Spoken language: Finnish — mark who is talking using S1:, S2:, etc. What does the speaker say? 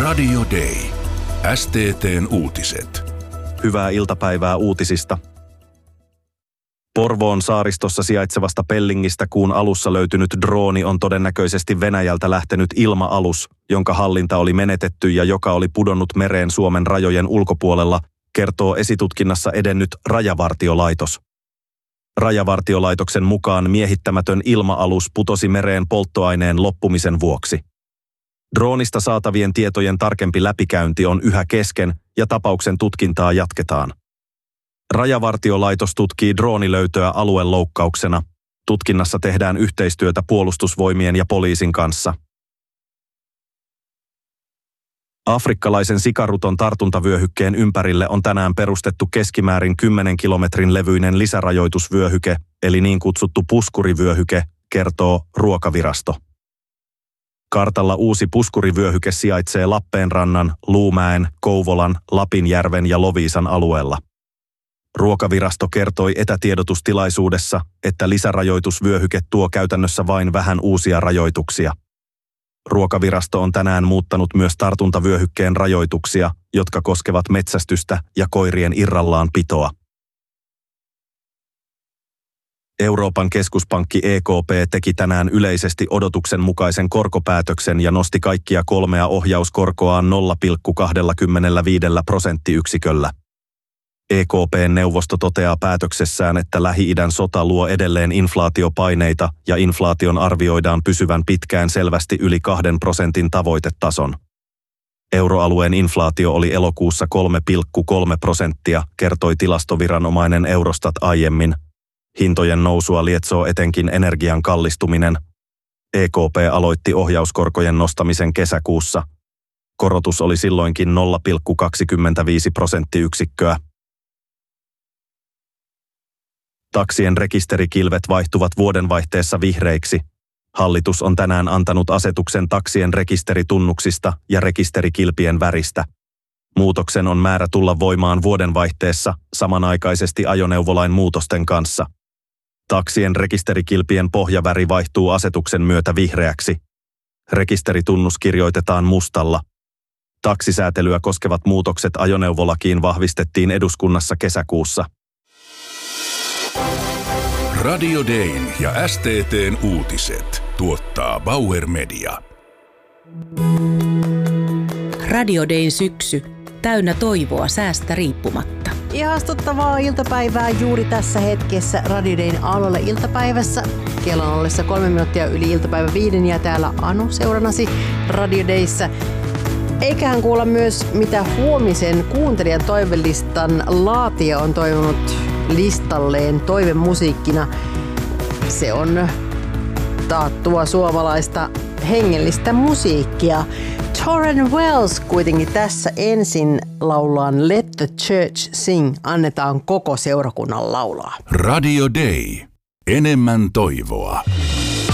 S1: Radio Day. STT:n uutiset.
S2: Hyvää iltapäivää uutisista. Porvoon saaristossa sijaitsevasta Pellingistä kuun alussa löytynyt drooni on todennäköisesti Venäjältä lähtenyt ilma-alus, jonka hallinta oli menetetty ja joka oli pudonnut mereen Suomen rajojen ulkopuolella, kertoo esitutkinnassa edennyt Rajavartiolaitos. Rajavartiolaitoksen mukaan miehittämätön ilma-alus putosi mereen polttoaineen loppumisen vuoksi. Droonista saatavien tietojen tarkempi läpikäynti on yhä kesken ja tapauksen tutkintaa jatketaan. Rajavartiolaitos tutkii droonilöytöä alueloukkauksena. Tutkinnassa tehdään yhteistyötä puolustusvoimien ja poliisin kanssa. Afrikkalaisen sikaruton tartuntavyöhykkeen ympärille on tänään perustettu keskimäärin 10 kilometrin levyinen lisärajoitusvyöhyke, eli niin kutsuttu puskurivyöhyke, kertoo Ruokavirasto. Kartalla uusi puskurivyöhyke sijaitsee Lappeenrannan, Luumäen, Kouvolan, Lapinjärven ja Loviisan alueella. Ruokavirasto kertoi etätiedotustilaisuudessa, että lisärajoitusvyöhyke tuo käytännössä vain vähän uusia rajoituksia. Ruokavirasto on tänään muuttanut myös tartuntavyöhykkeen rajoituksia, jotka koskevat metsästystä ja koirien irrallaan pitoa. Euroopan keskuspankki EKP teki tänään yleisesti odotuksen mukaisen korkopäätöksen ja nosti kaikkia kolmea ohjauskorkoaan 0,25 prosenttiyksiköllä. EKP:n neuvosto toteaa päätöksessään, että Lähi-idän sota luo edelleen inflaatiopaineita ja inflaation arvioidaan pysyvän pitkään selvästi yli 2% tavoitetason. Euroalueen inflaatio oli elokuussa 3,3%, kertoi tilastoviranomainen Eurostat aiemmin. Hintojen nousua lietsoo etenkin energian kallistuminen. EKP aloitti ohjauskorkojen nostamisen kesäkuussa. Korotus oli silloinkin 0,25 prosenttiyksikköä. Taksien rekisterikilvet vaihtuvat vuodenvaihteessa vihreiksi. Hallitus on tänään antanut asetuksen taksien rekisteritunnuksista ja rekisterikilpien väristä. Muutoksen on määrä tulla voimaan vuodenvaihteessa samanaikaisesti ajoneuvolain muutosten kanssa. Taksien rekisterikilpien pohjaväri vaihtuu asetuksen myötä vihreäksi. Rekisteritunnus kirjoitetaan mustalla. Taksisäätelyä koskevat muutokset ajoneuvolakiin vahvistettiin eduskunnassa kesäkuussa.
S1: Radio Dayn ja STT:n uutiset tuottaa Bauer Media.
S3: Radio Dayn syksy. Täynnä toivoa säästä riippumatta.
S4: Ihastuttavaa iltapäivää juuri tässä hetkessä Radio Dayn Aallolle iltapäivässä. Kello on ollessa 3 minuuttia yli iltapäivä 5 ja täällä Anu seurannasi Radio Dayssä. Eiköhän kuulla myös, mitä huomisen kuuntelijan toivelistan laatija on toivonut listalleen toivemusiikkina. Se on taattua suomalaista hengellistä musiikkia. Tauren Wells kuitenkin tässä ensin laulaa Let the Church Sing. Annetaan koko seurakunnan laulaa.
S1: Radio Day. Enemmän toivoa.